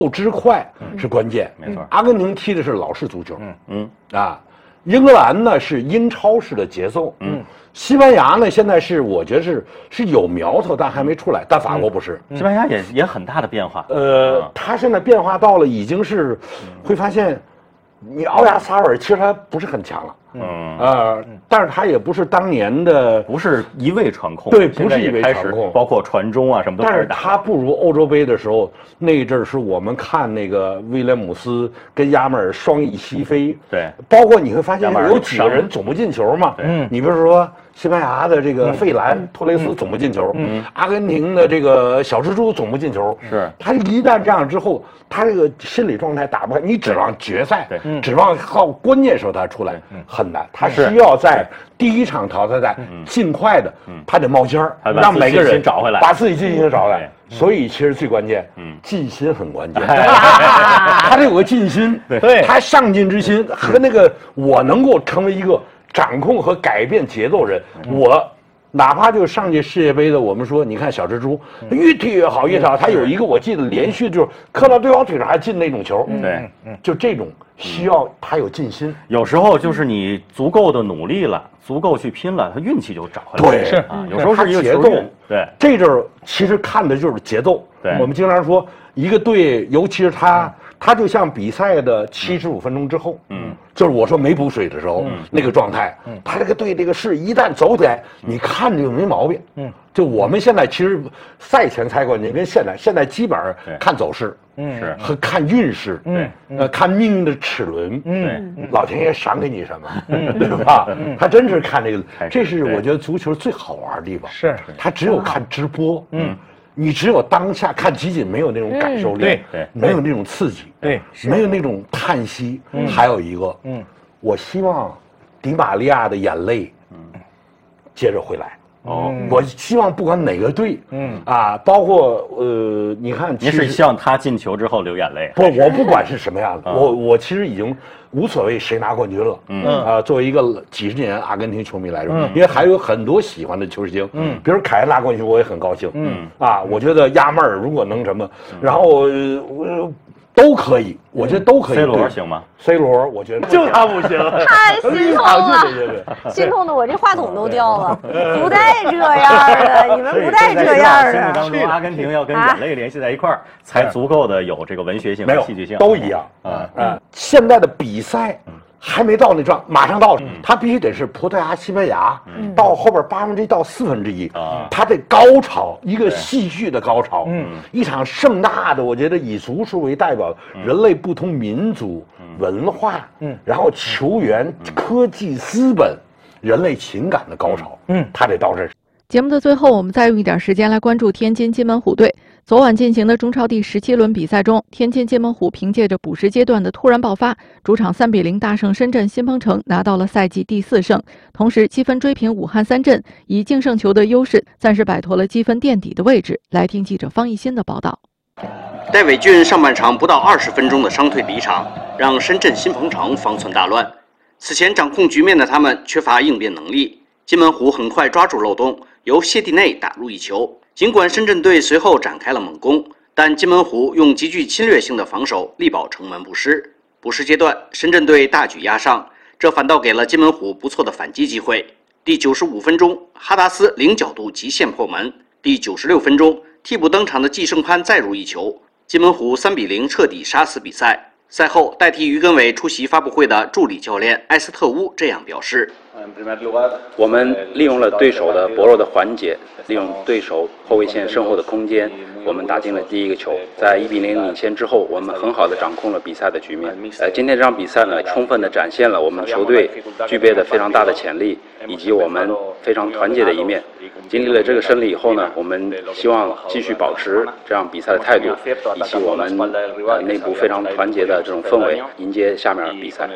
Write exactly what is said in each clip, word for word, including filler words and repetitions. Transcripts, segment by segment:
之快是关键。 没错， 阿根廷踢的是老式足球， 嗯嗯啊，英格兰呢是英超式的节奏，嗯，西班牙呢现在是我觉得是是有苗头，但还没出来，但法国不是， 西班牙也也很大的变化。 呃，他现在变化到了已经是，会发现，你奥亚萨尔其实他不是很强了。 嗯呃，但是他也不是当年的， 不是一味传控， 对，不是一味传控， 包括传中啊什么都开始打。 但是他不如欧洲杯的时候那一阵儿，是我们看那个威廉姆斯跟亚马尔双翼齐飞， 对， 包括你会发现有几个人总不进球嘛，嗯，你比如说西班牙的这个费兰、托雷斯总不进球，嗯，阿根廷的这个小蜘蛛总不进球， 是， 他一旦这样之后，他这个心理状态打不开，你指望决赛， 对， 指望靠关键时候他出来，很难，他需要在第一场淘汰赛尽快的，他得冒尖儿，让每个人找回来， 把自己信心找回来。所以其实最关键，嗯，尽心很关键。他得有个尽心， 对， 他上进之心和那个我能够成为一个掌控和改变节奏人，我。哪怕就上届世界杯的，我们说，你看小蜘蛛越踢越好，越踢越好。他有一个我记得连续就是磕到对方腿上还进那种球， 对， 就这种需要他有尽心。 有时候就是你足够的努力了，足够去拼了，他运气就找回来了。 对， 是啊，有时候是一个节奏。 对， 这阵儿其实看的就是节奏。 对， 我们经常说一个队，尤其是他。他就像比赛的七十五分钟之后，嗯，就是我说没补水的时候，那个状态，嗯，他这个队这个势一旦走起来，你看着就没毛病，嗯，就我们现在其实赛前猜关键跟现在，现在基本上看走势， 嗯，是和看运势， 对， 呃，看命运的齿轮， 嗯， 老天爷赏给你什么，对吧？他真是看这个，这是我觉得足球最好玩的地方， 是， 他只有看直播，嗯。你只有当下看集锦，没有那种感受力， 对对， 没有那种刺激， 对， 没有那种叹息。还有一个，嗯，我希望迪玛利亚的眼泪，嗯，接着回来。哦，我希望不管哪个队，嗯啊，包括呃，你看， 你是希望他进球之后流眼泪？ 不，我不管是什么样的，我我其实已经无所谓谁拿冠军了。嗯啊，作为一个几十年阿根廷球迷来说，因为还有很多喜欢的球星，嗯，比如凯恩拿冠军，我也很高兴。嗯啊，我觉得亚马尔如果能什么，然后呃。都可以，我觉得都可以。 C 罗行吗 ？C 罗，我觉得就他不行， 太心痛了，心痛的我这话筒都掉了，不带这样的，你们不带这样的。 心目当中，阿根廷要跟眼泪联系在一块儿，才足够的有这个文学性和戏剧性。 都一样啊啊！现在的比赛。还没到那状，马上到了，他必须得是葡萄牙、西班牙，到后边八分之一到四分之一，他得高潮，一个戏剧的高潮，一场盛大的，我觉得以足球为代表，人类不同民族文化，然后球员、科技、资本、人类情感的高潮，嗯，他得到这儿。 节目的最后，我们再用一点时间来关注天津津门虎队。昨晚进行的中超第十七轮比赛中，天津津门虎凭借着补时阶段的突然爆发，主场三比零大胜深圳新鹏城，拿到了赛季第四胜，同时积分追平武汉三镇，以净胜球的优势，暂时摆脱了积分垫底的位置。来听记者方艺新的报道。 戴伟俊上半场不到二十分钟的伤退离场，让深圳新鹏城方寸大乱。此前掌控局面的他们缺乏应变能力，津门虎很快抓住漏洞，由谢蒂内打入一球。尽管深圳队随后展开了猛攻，但津门虎用极具侵略性的防守力保城门不失。补时阶段，深圳队大举压上，这反倒给了津门虎不错的反击机会。第九十五分钟，哈达斯零角度极限破门；第九十六分钟，替补登场的季胜潘再入一球，津门虎三比零彻底杀死比赛。赛后，代替于根伟出席发布会的助理教练埃斯特乌这样表示： 我们利用了对手的薄弱的环节，利用对手后卫线身后的空间，我们打进了第一个球。在一比零领先之后，我们很好的掌控了比赛的局面。呃，今天这场比赛呢，充分的展现了我们球队具备的非常大的潜力，以及我们非常团结的一面。经历了这个胜利以后呢，我们希望继续保持这样比赛的态度，以及我们呃内部非常团结的这种氛围，迎接下面比赛。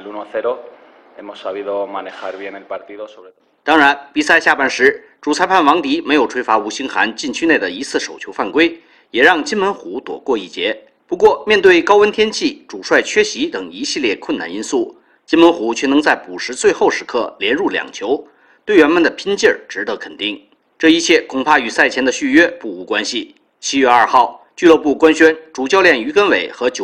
当然，比赛下半时，主裁判王迪没有吹罚吴兴涵禁区内的疑似手球犯规，也让津门虎躲过一劫。不过，面对高温天气、主帅缺席等一系列困难因素，津门虎却能在补时最后时刻连入两球，队员们的拼劲儿值得肯定。这一切恐怕与赛前的续约不无关系。七月二号， 俱乐部官宣主教练于根伟和